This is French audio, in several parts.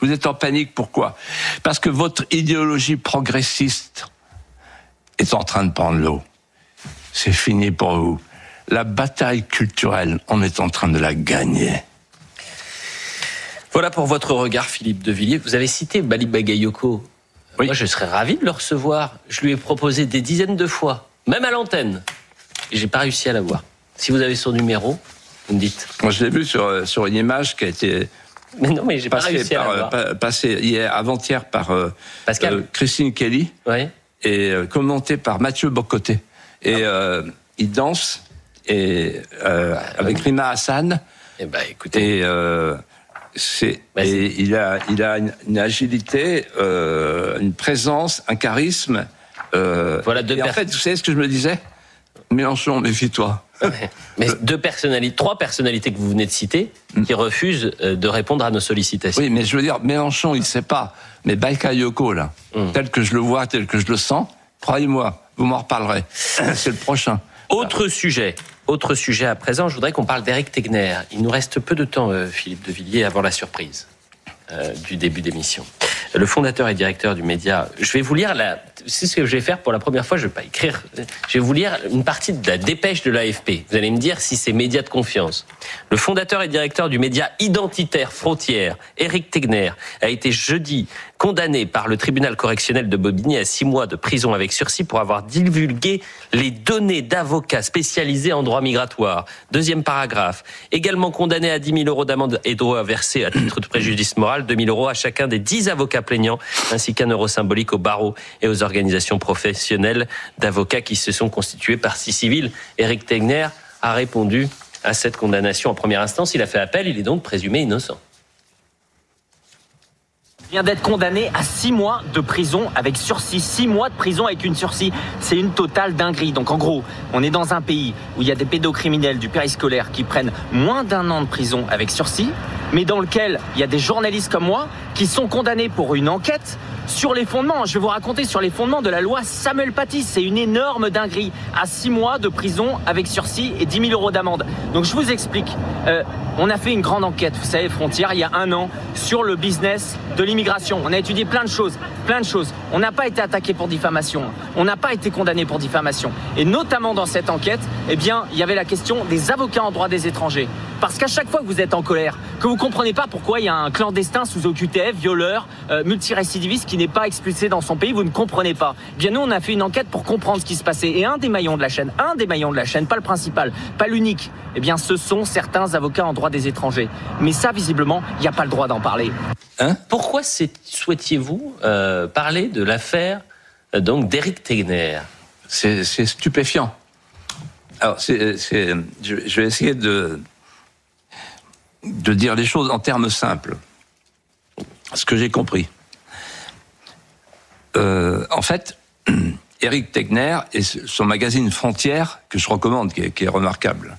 Vous êtes en panique, pourquoi ? Parce que votre idéologie progressiste est en train de prendre l'eau. C'est fini pour vous. La bataille culturelle, on est en train de la gagner. Voilà pour votre regard, Philippe de Villiers. Vous avez cité Bali Bagayoko. Oui. Moi, je serais ravi de le recevoir. Je lui ai proposé des dizaines de fois, même à l'antenne. Et j'ai pas réussi à l'avoir. Si vous avez son numéro, vous me dites. Moi, je l'ai vu sur une image qui a été Mais non, mais j'ai pas réussi à l'avoir. passée hier, avant-hier par Pascal. Christine Kelly Oui. et commentée par Mathieu Bocoté. Et il danse avec Rima Hassan. Eh ben, écoutez. Et il a une agilité, une présence, un charisme. Voilà deux et en fait, vous savez ce que je me disais ? Mélenchon, méfie-toi. Mais trois personnalités que vous venez de citer, qui refusent de répondre à nos sollicitations. Oui, mais je veux dire, Mélenchon, il sait pas. Mais Bakayoko, là, tel que je le vois, tel que je le sens, croyez-moi, vous m'en reparlerez. C'est le prochain. Autre sujet à présent, je voudrais qu'on parle d'Éric Tegner. Il nous reste peu de temps, Philippe de Villiers, avant la surprise du début d'émission. Le fondateur et directeur du média, je vais vous lire, c'est ce que je vais faire pour la première fois, je ne vais pas écrire, je vais vous lire une partie de la dépêche de l'AFP. Vous allez me dire si c'est média de confiance. Le fondateur et directeur du média identitaire Frontières, Éric Tegner, a été jeudi condamné par le tribunal correctionnel de Bobigny à 6 mois de prison avec sursis pour avoir divulgué les données d'avocats spécialisés en droit migratoire. Deuxième paragraphe. Également condamné à 10 000 euros d'amende et droit à verser à titre de préjudice moral 2 000 euros à chacun des 10 avocats plaignants, ainsi qu'un euro symbolique aux barreaux et aux organisations professionnelles d'avocats qui se sont constitués partie civile. Éric Tegner a répondu à cette condamnation en première instance. Il a fait appel, il est donc présumé innocent. Vient d'être condamné à 6 mois de prison avec sursis. 6 mois de prison avec une sursis. C'est une totale dinguerie. Donc en gros, on est dans un pays où il y a des pédocriminels du périscolaire qui prennent moins d'1 an de prison avec sursis, mais dans lequel il y a des journalistes comme moi qui sont condamnés pour une enquête sur les fondements. Je vais vous raconter sur les fondements de la loi Samuel Paty. C'est une énorme dinguerie. À 6 mois de prison avec sursis et 10 000 euros d'amende. Donc je vous explique. On a fait une grande enquête, vous savez, Frontières, il y a 1 an, sur le business de l'immigration. On a étudié plein de choses. On n'a pas été attaqué pour diffamation. On n'a pas été condamné pour diffamation. Et notamment dans cette enquête, eh bien, il y avait la question des avocats en droit des étrangers. Parce qu'à chaque fois que vous êtes en colère, que vous comprenez pas pourquoi il y a un clandestin sous OQTF, violeur, multirécidiviste qui n'est pas expulsé dans son pays, vous ne comprenez pas. Eh bien, nous, on a fait une enquête pour comprendre ce qui se passait. Et un des maillons de la chaîne, pas le principal, pas l'unique, eh bien, ce sont certains avocats en droit des étrangers. Mais ça, visiblement, il n'y a pas le droit d'en parler. Pourquoi souhaitiez-vous parler de l'affaire donc d'Éric Tegner ? C'est stupéfiant. Alors, je vais essayer de dire les choses en termes simples. Ce que j'ai compris. En fait, Éric Tegner et son magazine Frontières, que je recommande, qui est remarquable.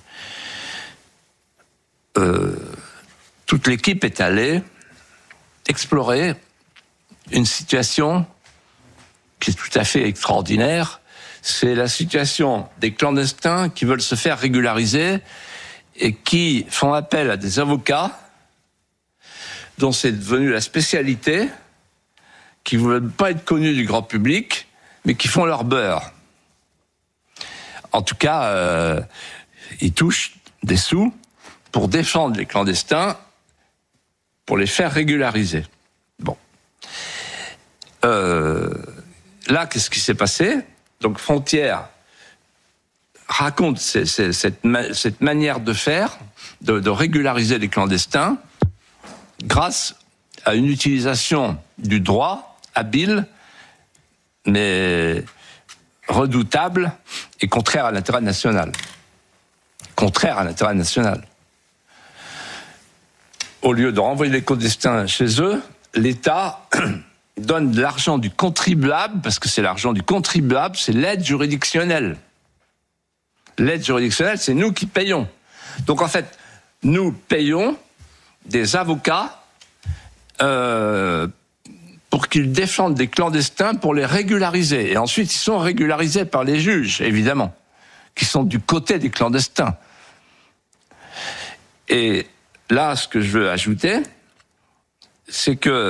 Toute l'équipe est allée explorer une situation qui est tout à fait extraordinaire. C'est la situation des clandestins qui veulent se faire régulariser et qui font appel à des avocats dont c'est devenu la spécialité, qui ne veulent pas être connus du grand public, mais qui font leur beurre. En tout cas, ils touchent des sous pour défendre les clandestins, pour les faire régulariser. Bon. Là, qu'est-ce qui s'est passé ? Donc, Frontières raconte cette manière de faire, de régulariser les clandestins, grâce à une utilisation du droit habile, mais redoutable et contraire à l'intérêt national. Contraire à l'intérêt national. Au lieu de renvoyer les clandestins chez eux, l'État donne de l'argent du contribuable, parce que c'est l'argent du contribuable, c'est l'aide juridictionnelle. L'aide juridictionnelle, c'est nous qui payons. Donc en fait, nous payons des avocats pour qu'ils défendent des clandestins pour les régulariser. Et ensuite, ils sont régularisés par les juges, évidemment, qui sont du côté des clandestins. Et là, ce que je veux ajouter, c'est que